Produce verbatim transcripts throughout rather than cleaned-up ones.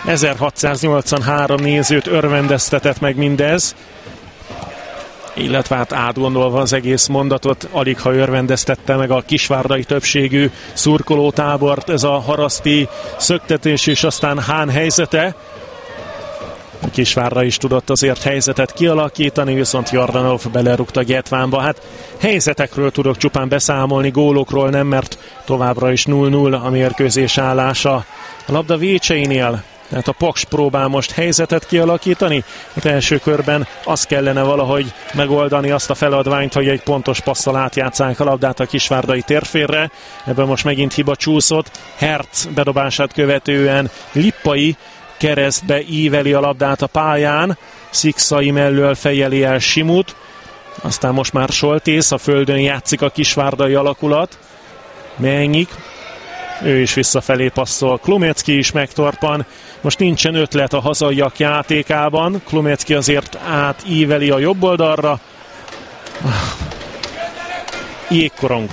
ezerhatszáznyolcvanhárom nézőt örvendeztetett meg mindez, illetve hát átgondolva az egész mondatot, alig ha örvendeztette meg a kisvárdai többségű szurkolótábort ez a Haraszti szöktetés és aztán Hán helyzete. A Kisvárda is tudott azért helyzetet kialakítani, viszont Jordanov belerúgta Getvánba. Hát helyzetekről tudok csupán beszámolni, gólokról nem, mert továbbra is nulla nulla a mérkőzés állása. A labda Vécseinél, tehát a Paks próbál most helyzetet kialakítani. Az első körben azt kellene valahogy megoldani, azt a feladványt, hogy egy pontos passzal átjátszák a labdát a kisvárdai térférre. Ebben most megint hiba csúszott. Hertz bedobását követően Lippai keresztbe íveli a labdát a pályán. Szikszai mellől fejeli el Simut. Aztán most már Soltész, a földön játszik a kisvárdai alakulat. Mennyik. Ő is visszafelé passzol. Klumecki is megtorpan. Most nincsen ötlet a hazaiak játékában. Klumecki azért átíveli a jobb oldalra. Jégkorong.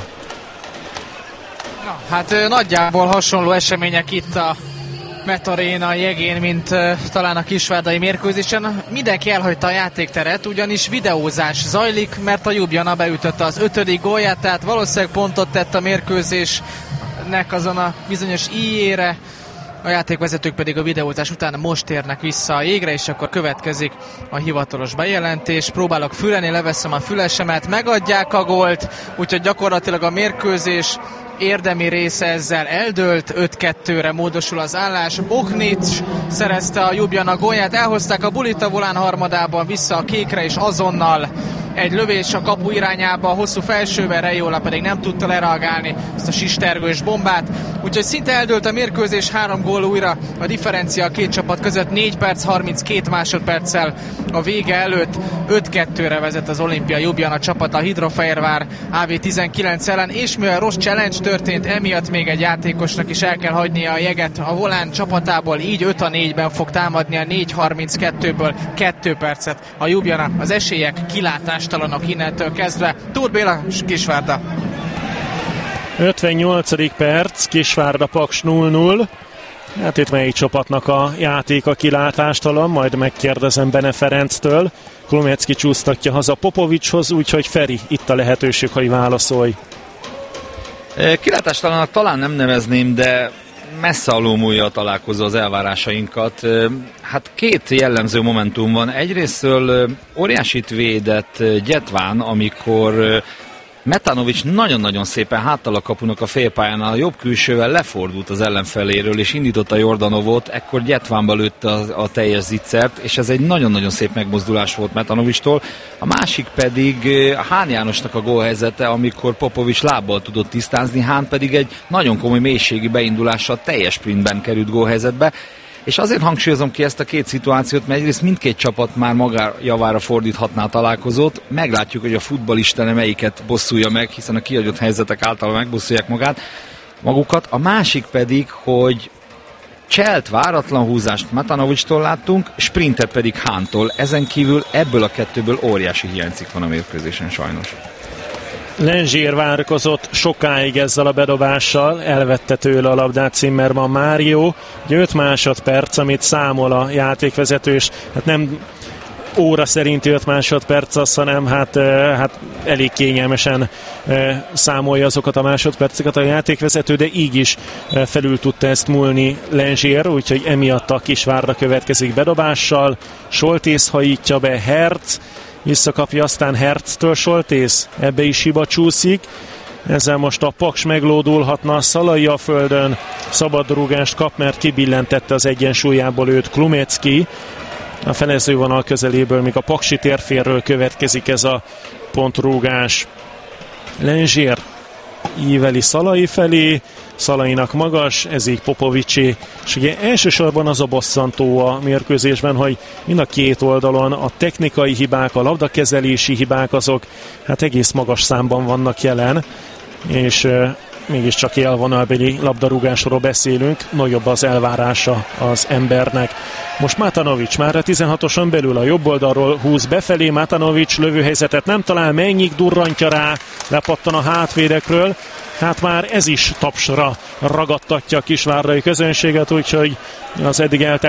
Na, hát nagyjából hasonló események itt a Metaréna jegén, mint uh, talán a kisvárdai mérkőzésen. Mindenki elhagyta a játékteret, ugyanis videózás zajlik, mert a Ljubljana beütötte az ötödik gólját, tehát valószínűleg pontot tett a mérkőzésnek azon a bizonyos íjére. A játékvezetők pedig a videózás után most térnek vissza a jégre, és akkor következik a hivatalos bejelentés. Próbálok fülelni, leveszem a fülesemet, megadják a gólt, úgyhogy gyakorlatilag a mérkőzés érdemi része ezzel eldőlt, öt kettőre módosul az állás. Boknics szerezte a Ljubljana gólját, elhozták a bulit a volán harmadában vissza a kékre, és azonnal egy lövés a kapu irányába, a hosszú felsővel, Rejola pedig nem tudta lereagálni ezt a sistergős bombát. Úgyhogy szinte eldőlt a mérkőzés, három gól újra a differencia a két csapat között, négy perc harminckét másodperccel a vége előtt. öt kettőre vezet az Olimpia Ljubljana csapat a Hidrofehérvár á vé tizenkilenc ellen, és mivel rossz challenge történt, emiatt még egy játékosnak is el kell hagynia a jeget a volán csapatából, így öt a négyben fog támadni a négy harminckettőből kettő percet a Ljubljana. Az esélyek kilátástalanok innentől kezdve. Tóth Béla, Kisvárda. ötvennyolcadik perc, Kisvárda Paks nulla nulla. Hát itt melyik csapatnak a játéka kilátástalan, majd megkérdezem Bene Ferenctől. Klumecki csúsztatja haza Popovicshoz, úgyhogy Feri, itt a lehetőség, hogy válaszolj. Kilátástalanak talán nem nevezném, de messze alulmúlja a találkozó az elvárásainkat. Hát két jellemző momentum van. Egyrésztől óriásit védett Gyetván, amikor Metanovics nagyon-nagyon szépen háttal a kapunak a félpályánál, a jobb külsővel lefordult az ellenfeléről, és indította Jordanovot, ekkor Gyetvánba lőtte a, a teljes zicsert, és ez egy nagyon-nagyon szép megmozdulás volt Metanovicstól. A másik pedig Hán Jánosnak a gólhelyzete, amikor Popovics lábbal tudott tisztázni, Hán pedig egy nagyon komoly mélységi beindulással teljes sprintben került gólhelyzetbe. És azért hangsúlyozom ki ezt a két szituációt, mert egyrészt mindkét csapat már maga javára fordíthatná a találkozót. Meglátjuk, hogy a futballistene melyiket bosszulja meg, hiszen a kiadott helyzetek által megbosszulják magát, magukat. A másik pedig, hogy cselt váratlan húzást Metanovicstól láttunk, sprintet pedig Hántól. Ezen kívül ebből a kettőből óriási hiányzik van a mérkőzésen sajnos. Lenzsier várkozott sokáig ezzel a bedobással, elvette tőle a labdát Zimmermann Mário. öt másodperc, amit számol a játékvezető, és hát nem óra szerinti öt másodperc az, hanem hát, hát elég kényelmesen számolja azokat a másodperceket a játékvezető, de így is felül tudta ezt múlni Lenzsier, úgyhogy emiatt a Kisvárda következik bedobással. Soltész hajítja be, Hertz visszakapja, aztán Hertztől Soltész, ebbe is hiba csúszik. Ezzel most a Paks meglódulhatna, Szalai a földön szabadrúgást kap, mert kibillentette az egyensúlyából őt Klumecki. A felezővonal közeléből, míg a paksi térférről következik ez a pontrúgás. Lenzsier íveli Szalai felé, Szalainak magas, ez így Popovicsé, és ugye elsősorban az a bosszantó a mérkőzésben, hogy mind a két oldalon a technikai hibák, a labdakezelési hibák azok hát egész magas számban vannak jelen, és euh, mégiscsak élvonalbeli labdarúgásról beszélünk, nagyobb az elvárása az embernek. Most Matanovics már a tizenhatoson belül a jobb oldalról húz befelé, Matanovics lövőhelyzetet nem talál, Mennyik durrantja rá, lepattan a hátvédekről. Hát már ez is tapsra ragadtatja a kisvárdai közönséget, úgyhogy az eddig eltelt